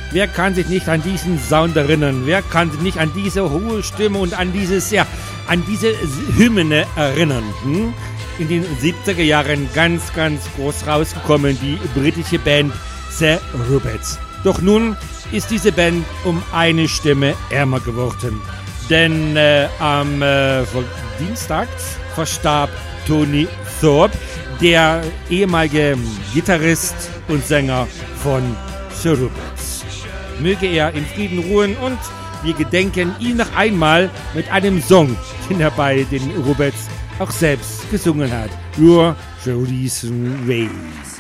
wer kann sich nicht an diesen Sound erinnern? Wer kann sich nicht an diese hohe Stimme und an diese Hymne erinnern? In den 70er Jahren ganz groß rausgekommen, die britische Band The Rubettes. Doch nun ist diese Band um eine Stimme ärmer geworden. Denn am Dienstag verstarb Tony Thorpe, der ehemalige Gitarrist und Sänger von The Rubettes. Möge er in Frieden ruhen und wir gedenken ihn noch einmal mit einem Song, den er bei den Rubettes auch selbst gesungen hat. Your Reason Ways.